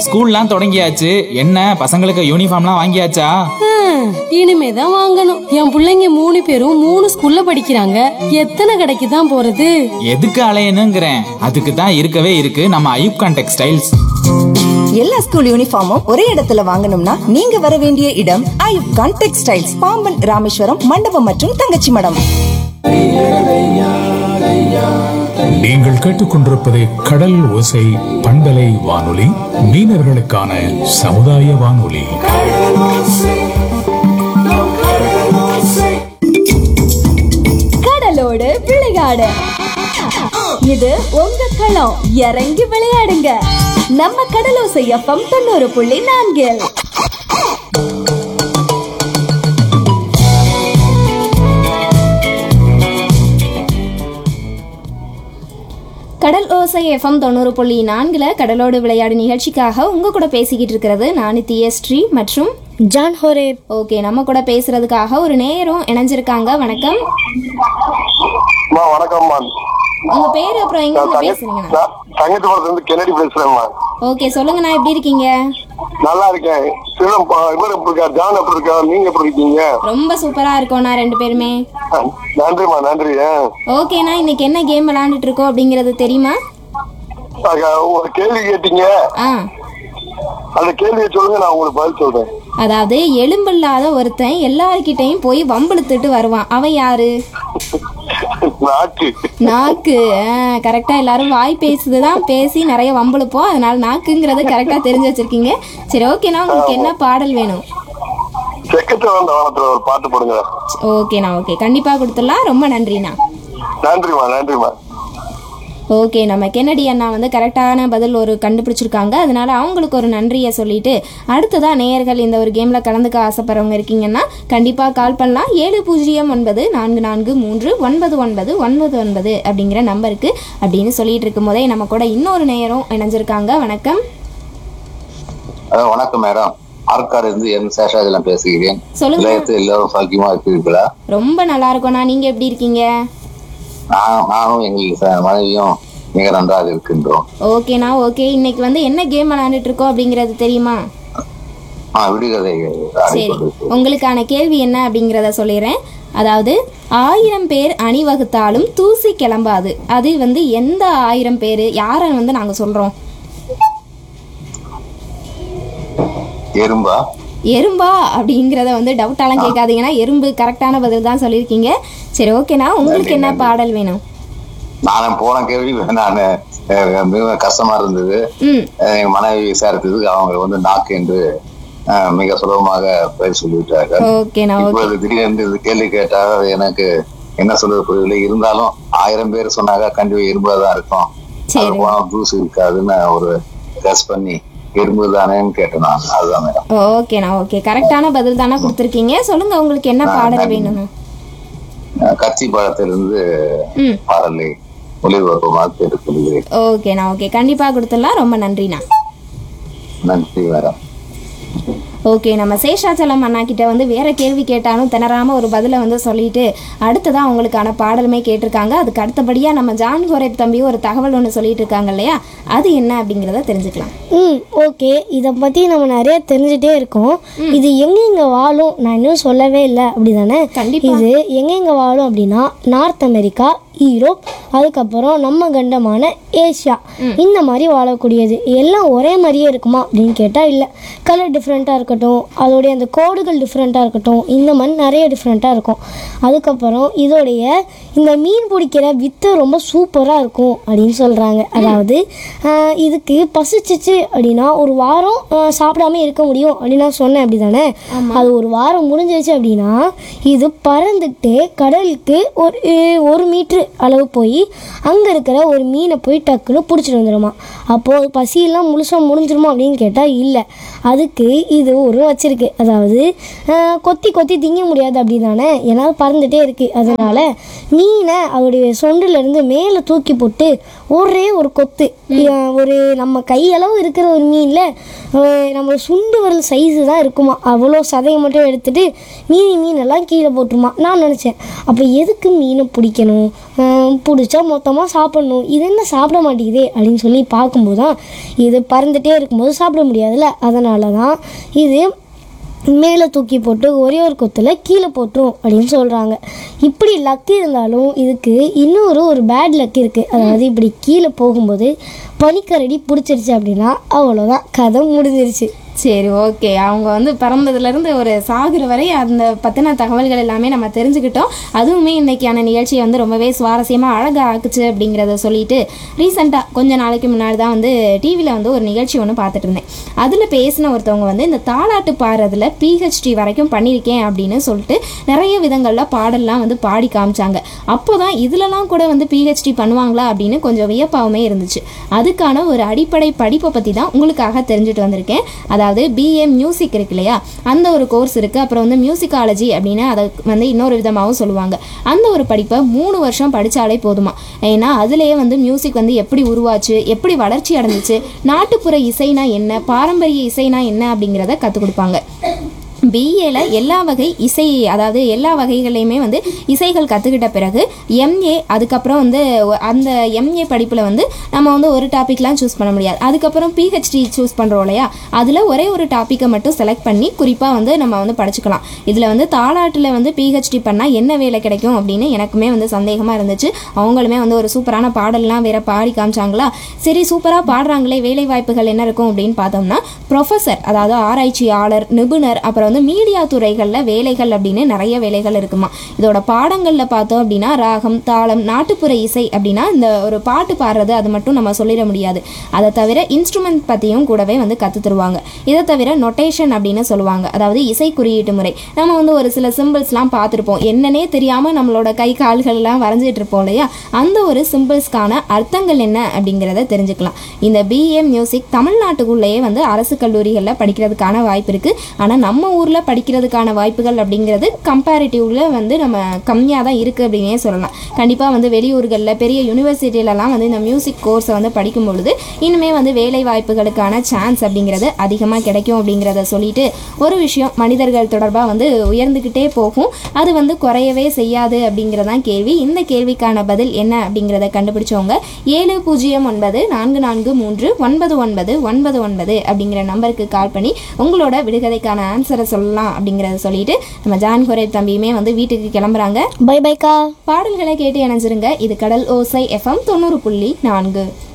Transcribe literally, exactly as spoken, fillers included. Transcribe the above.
ஸ்கூல்லாம் தொடங்கியாச்சு. என்ன பசங்களுக்கு யூனிஃபார்ம்லாம் வாங்கியாச்சா? இனிமேதான் வாங்கணும். என் பிள்ளைங்க மூணு பேரும் மூணு ஸ்கூல்ல படிக்கிறாங்க. எத்தனை கடைக்கு தான் போறது? எதுக்கு அலையணுங்கிறேன். அதுக்கு தான் இருக்கவே இருக்கு நம்ம ஐயூப் கான் டெக்ஸ்டைல்ஸ். எல்லா ஸ்கூல் யூனிஃபார்மும் ஒரே இடத்துல வாங்கணும்னா நீங்க வர வேண்டிய இடம் ஐயூப் கான் டெக்ஸ்டைல்ஸ், பாம்பன் ராமேஸ்வரம் மண்டபம் மற்றும் தங்கச்சி மடம். நீங்கள் கேட்டுக்கொண்டிருப்பது கடல் ஓசை பண்பலை வானொலி, மீனவர்களுக்கான சமுதாய வானொலி. கடலோடு விளையாடு, இது உங்க களம். இறங்கி விளையாடுங்க. நம்ம கடலோசை எஃப்எம் தொண்ணூறு புள்ளி நான்கில். கடல் ஓசை எஃப்எம் தொண்ணூறு புள்ளி நான்குல கடலோடு விளையாடு நிகழ்ச்சிக்காக உங்க கூட பேசிக்கிட்டு இருக்கிறது நான் தியஸ்ரீ மற்றும் ஜான் ஹோரே. ஓகே, நம்ம கூட பேசுறதுக்காக ஒரு நேரம் இணைஞ்சிருக்காங்க. வணக்கம். வணக்கம். உங்க பேரு அப்புறம் எங்க இருந்து பேசுறீங்கண்ணா? தங்கச்சிபுரத்துல இருந்து கென்னடி பேசுறேன்மா. ஓகே, சொல்லுங்கண்ணா, எப்படி இருக்கீங்க? நல்லா இருக்கேன். சிவம் இவர் எப்படி இருக்கா? ஜான் எப்படி இருக்கா? நீங்க எப்படி இருக்கீங்க? ரொம்ப சூப்பரா இருக்கோம்ண்ணா ரெண்டு பேருமே. நன்றிமா, நன்றி. ஓகேண்ணா, இன்னைக்கு என்ன கேம் விளையாண்டுட்டு இருக்கோம் அப்படிங்கறது தெரியுமா? ஒரு கேள்வி கேட்டீங்க, ஆ அந்த கேள்வியை சொல்லுங்க, நான் உங்களுக்கு பதில் சொல்றேன். அதாவது எலும்பில்லாத ஒருத்தன் எல்லார்கிட்டையும் போய் வம்பிழுத்துட்டு வருவான், அவன் யாரு? நாக்கு. நாக்கு. கரெக்டா, எல்லாரும் வாய் பேசுதுதான் பேசி நிறைய வம்பிழுப்போம், அதனால நாக்குங்கிறது கரெக்டா தெரிஞ்சு வச்சிருக்கீங்க. சரி, ஓகேண்ணா, உங்களுக்கு என்ன பாடல் வேணும்? செக்கத்துல வந்த வானத்துல ஒரு பாட்டு போடுங்க. ஓகேண்ணா, ஓகே, கண்டிப்பா கொடுத்துடலாம். ரொம்ப நன்றிண்ணா. நன்றிமா, நன்றிமா. ஓகே, நம்ம கென்னடி அண்ணா வந்து கரெக்டான பதில் ஒரு கண்டுபிடிச்சிருக்காங்க, அதனால அவங்களுக்கு ஒரு நன்றியை சொல்லிட்டு அடுத்ததா நேயர்கள் இந்த ஒரு கேம்ல கலந்துக்க ஆசைப்படுறவங்க இருக்கீங்கன்னா கண்டிப்பா கால் பண்ணலாம். ஏழு பூஜ்ஜியம் ஒன்பது நான்கு நான்கு மூன்று ஒன்பது ஒன்பது ஒன்பது ஒன்பது அப்படிங்கிற நம்பருக்கு அப்படின்னு சொல்லிட்டு இருக்கும் போதே நம்ம கூட இன்னொரு நேயரும் இணைஞ்சிருக்காங்க. வணக்கம். வணக்கம் மேடம், ஆற்காடு இருந்து என் சேஷாஜலம் பேசுகிறேன். சொல்லுங்க. எல்லாரும் சௌக்கியமா இருக்கீங்களா? ரொம்ப நல்லா இருக்கோண்ணா, நீங்க எப்படி இருக்கீங்க? நானும் எங்களுக்கு மனைவியும் மிக நன்றாக இருக்கின்றோம். ஓகேண்ணா, ஓகே, இன்னைக்கு வந்து என்ன கேம் விளையாண்டுட்டு இருக்கோம் அப்படிங்கறது தெரியுமா? விடுகதை. சரி, உங்களுக்கான கேள்வி என்ன அப்படிங்கிறத சொல்லிடுறேன். அதாவது ஆயிரம் பேர் அணிவகுத்தாலும் தூசி கிளம்பாது, அது வந்து எந்த ஆயிரம் பேர், யாரை வந்து நாங்க சொல்றோம்? எறும்பா? எறும்பா அப்படிங்கிறத வந்து டவுட்டாலாம் கேட்காதீங்கன்னா எறும்பு கரெக்டான பதில் தான் சொல்லியிருக்கீங்க. சரி, ஓகேண்ணா, உங்களுக்கு என்ன பாடல் வேணும்? நான் போன கேள்வி நான் மிக கஷ்டமா இருந்தது. எங்க மனைவி விசாரித்ததுக்கு அவங்க வந்து நாக்கு என்று மிக சுலபமாக பெயர் சொல்லிவிட்டார்கள். இப்போது திடீர்னு இது கேள்வி கேட்டா எனக்கு என்ன சொல்றது புரியவில்லை. இருந்தாலும் ஆயிரம் பேர் சொன்னாங்க கண்டிப்பா எறும்பாதான் இருக்கும், அது போனா தூசு இருக்காதுன்னு ஒரு கஸ் பண்ணி எறும்பு தானேன்னு கேட்டேன் நான். அதுதான் மேடம். ஓகேண்ணா, ஓகே, கரெக்டான பதில் தானே கொடுத்துருக்கீங்க. சொல்லுங்க, உங்களுக்கு என்ன பாடல் வேணும்? கட்சி படத்திலிருந்து பாடலை ஒளிபரப்புமாறு கேட்டுக்கொள்கிறேன். ஓகேண்ணா, ஓகே, கண்டிப்பா கொடுத்துடலாம். ரொம்ப நன்றிண்ணா. நன்றி மேடம். ஓகே, நம்ம சேஷாச்சலம் அண்ணா கிட்ட வந்து வேற கேள்வி கேட்டாலும் திணறாம ஒரு பதிலை வந்து சொல்லிட்டு அடுத்ததான் அவங்களுக்கான பாடலுமே கேட்டிருக்காங்க. அதுக்கு அடுத்தபடியா நம்ம ஜான் கோரேப் தம்பி ஒரு தகவல் ஒன்று சொல்லிட்டு இருக்காங்க இல்லையா, அது என்ன அப்படிங்கிறத தெரிஞ்சுக்கலாம். ம் ஓகே, இதை பற்றி நம்ம நிறைய தெரிஞ்சுட்டே இருக்கோம். இது எங்கெங்கே வாழும் நான் இன்னும் சொல்லவே இல்லை அப்படி தானே? கண்டிப்பாக. இது எங்கெங்கே வாழும் அப்படின்னா நார்த் அமெரிக்கா, யூரோப், அதுக்கப்புறம் நம்ம கண்டமான ஏசியா, இந்த மாதிரி வாழக்கூடியது. எல்லாம் ஒரே மாதிரியே இருக்குமா அப்படின்னு கேட்டால் இல்லை. கலர் டிஃப்ரெண்ட்டாக இருக்கட்டும், அதோடைய அந்த கோடுகள் டிஃப்ரெண்ட்டாக இருக்கட்டும், இந்த மாதிரி நிறைய டிஃப்ரெண்ட்டாக இருக்கும். அதுக்கப்புறம் இதோடைய இந்த மீன் பிடிக்கிற வித்து ரொம்ப சூப்பராக இருக்கும் அப்படின்னு சொல்கிறாங்க. அதாவது இதுக்கு பசிச்சிச்சு அப்படின்னா ஒரு வாரம் சாப்பிடாம இருக்க முடியும் அப்படின்னு நான் சொன்னேன் அப்படி தானே? அது ஒரு வாரம் முடிஞ்சிச்சு அப்படின்னா இது பறந்துட்டு கடலுக்கு ஒரு ஒரு மீட்ரு அளவு போய் அங்கே இருக்கிற ஒரு மீனை போய் டக்குன்னு பிடிச்சிட்டு வந்துடுமா. அப்போது பசியெல்லாம் முழுசாக முடிஞ்சிருமா அப்படின்னு கேட்டால் இல்லை. அதுக்கு இது ஒரு வச்சிருக்கு, அதாவது கொத்தி கொத்தி திங்க முடியாது அப்படி தானே, ஏன்னா பறந்துகிட்டே இருக்குது. அதனால் மீனை அவருடைய சொண்டுலேருந்து மேலே தூக்கி போட்டு ஒரே ஒரு கொத்து அஹ் ஒரு நம்ம கையளவு இருக்கிற ஒரு மீனில் நம்ம சுண்டு விரல் சைஸு தான் இருக்குமா, அவ்வளோ சதையை மட்டும் எடுத்துட்டு மீதி மீனெல்லாம் கீழே போட்டுருமா. நான் நினச்சேன் அப்போ எதுக்கு மீனை பிடிக்கணும், பிடிச்சா மொத்தமாக சாப்பிட்ணும், இது என்ன சாப்பிட மாட்டேங்குதே அப்படின்னு சொல்லி பார்க்கும்போது தான் இது பறந்துகிட்டே இருக்கும்போது சாப்பிட முடியாதுல்ல, அதனால தான் இது மேலே தூக்கி போட்டு ஒரே ஒரு கொத்தில் கீழே போட்டுரும் அப்படின்னு சொல்கிறாங்க. இப்படி லக்கு இருந்தாலும் இதுக்கு இன்னொரு ஒரு பேட் லக் இருக்குது. அதாவது இப்படி கீழே போகும்போது பனிக்கரடி பிடிச்சிருச்சு அப்படின்னா அவ்வளோதான், கதை முடிஞ்சிருச்சு. சரி, ஓகே. அவங்க வந்து பிறந்ததுலேருந்து ஒரு சாகுற வரை அந்த பற்றின தகவல்கள் எல்லாமே நம்ம தெரிஞ்சுக்கிட்டோம். அதுவுமே இன்றைக்கான நிகழ்ச்சியை வந்து ரொம்பவே சுவாரஸ்யமாக அழகாக ஆக்குச்சு அப்படிங்கிறத சொல்லிட்டு ரீசெண்டாக கொஞ்ச நாளைக்கு முன்னாடி தான் வந்து டிவியில் வந்து ஒரு நிகழ்ச்சி ஒன்று பார்த்துட்டு இருந்தேன். அதில் பேசின ஒருத்தவங்க வந்து இந்த தாலாட்டு பாடுறதுல பிஹெச்டி வரைக்கும் பண்ணியிருக்கேன் அப்படின்னு சொல்லிட்டு நிறைய விதங்களில் பாடல்லாம் வந்து பாடி காமிச்சாங்க. அப்போ தான் இதிலலாம் கூட வந்து பிஹெச்டி பண்ணுவாங்களா அப்படின்னு கொஞ்சம் வியப்பாகவுமே இருந்துச்சு. அதுக்கான ஒரு அடிப்படை படிப்பை பற்றி தான் உங்களுக்காக தெரிஞ்சுட்டு வந்திருக்கேன். அதாவது அதாவது பிஏ மியூசிக் இருக்கு இல்லையா, அந்த ஒரு கோர்ஸ் இருக்குது. அப்புறம் வந்து மியூசிக்காலஜி அப்படின்னு அதை வந்து இன்னொரு விதமாகவும் சொல்லுவாங்க. அந்த ஒரு படிப்பை மூணு வருஷம் படித்தாலே போதுமா. ஏன்னா அதுலேயே வந்து மியூசிக் வந்து எப்படி உருவாச்சு, எப்படி வளர்ச்சி அடைஞ்சிச்சு, நாட்டுப்புற இசைனா என்ன, பாரம்பரிய இசைனா என்ன அப்படிங்கிறத கற்றுக் கொடுப்பாங்க. பிஏல எல்லா வகை இசை, அதாவது எல்லா வகைகளையுமே வந்து இசைகள் கற்றுக்கிட்ட பிறகு எம்ஏ, அதுக்கப்புறம் வந்து அந்த எம்ஏ படிப்பில் வந்து நம்ம வந்து ஒரு டாப்பிக்லாம் சூஸ் பண்ண முடியாது. அதுக்கப்புறம் பிஹெச்டி சூஸ் பண்ணுறோம் இல்லையா, அதில் ஒரே ஒரு டாப்பிக்கை மட்டும் செலக்ட் பண்ணி குறிப்பாக வந்து நம்ம வந்து படிச்சுக்கலாம். இதில் வந்து தாலாட்டில் வந்து பிஹெச்டி பண்ணால் என்ன வேலை கிடைக்கும் அப்படின்னு எனக்குமே வந்து சந்தேகமாக இருந்துச்சு. அவங்களுமே வந்து ஒரு சூப்பரான பாடல்லாம் வேற பாடி காமிச்சாங்களா. சரி, சூப்பராக பாடுறாங்களே, வேலை வாய்ப்புகள் என்ன இருக்கும் அப்படின்னு பார்த்தோம்னா ப்ரொஃபஸர், அதாவது ஆராய்ச்சியாளர், நிபுணர், அப்புறம் வந்து மீடியா துறைகளில் வேலைகள் அப்படின்னு நிறைய வேலைகள் இருக்குமா. இதோட பாடங்களில் பார்த்தோம் அப்படின்னா ராகம், தாளம், நாட்டுப்புற இசை அப்படின்னா இந்த ஒரு பாட்டு பாடுறது அது மட்டும் நம்ம சொல்லிட முடியாது. அதை தவிர இன்ஸ்ட்ருமெண்ட் பற்றியும் கூடவே வந்து கற்று தருவாங்க. இதை தவிர நொட்டேஷன் அப்படின்னு சொல்லுவாங்க, அதாவது இசை குறியீட்டு முறை. நம்ம வந்து ஒரு சில சிம்பிள்ஸ்லாம் பார்த்துருப்போம், என்னன்னே தெரியாமல் நம்மளோட கை கால்கள்லாம் வரைஞ்சிட்டு இருப்போம் இல்லையா, அந்த ஒரு சிம்பிள்ஸ்க்கான அர்த்தங்கள் என்ன அப்படிங்கிறத தெரிஞ்சுக்கலாம். இந்த பிஏ மியூசிக் தமிழ்நாட்டுக்குள்ளேயே வந்து அரசு கல்லூரிகளில் படிக்கிறதுக்கான வாய்ப்பு இருக்குது. ஆனால் நம்ம ஊரில் படிக்கிறதுக்கான வாய்ப்புகள் அப்படிங்கிறது கம்பேரிட்டிவ்ல வந்து நம்ம கம்மியாக தான் இருக்குது அப்படின்னே சொல்லலாம். கண்டிப்பாக வந்து வெளியூர்களில் பெரிய யூனிவர்சிட்டியிலலாம் வந்து இந்த மியூசிக் கோர்ஸை வந்து படிக்கும் பொழுது இன்னுமே வந்து வேலை வாய்ப்புகளுக்கான சான்ஸ் அப்படிங்கிறது அதிகமாக கிடைக்கும் அப்படிங்கிறத சொல்லிட்டு, ஒரு விஷயம் மனிதர்கள் தொடர்பாக வந்து உயர்ந்துக்கிட்டே போகும், அது வந்து குறையவே செய்யாது அப்படிங்கிறதான் கேள்வி. இந்த கேள்விக்கான பதில் என்ன அப்படிங்கிறத கண்டுபிடிச்சவங்க ஏழு பூஜ்ஜியம் ஒன்பது நான்கு நான்கு மூன்று ஒன்பது ஒன்பது ஒன்பது ஒன்பது அப்படிங்கிற நம்பருக்கு கால் பண்ணி உங்களோட விடுகதைக்கான ஆன்சரை சொல்லலாம் அப்படிங்கிறத சொல்லிட்டு நம்ம ஜான் ஹொரேப் தம்பியுமே வந்து வீட்டுக்கு கிளம்புறாங்க. பை பைக்கா. பாடல்களை கேட்டு இணைஞ்சிருங்க. இது கடல் ஓசை எஃப்எம் தொண்ணூறு புள்ளி நான்கு.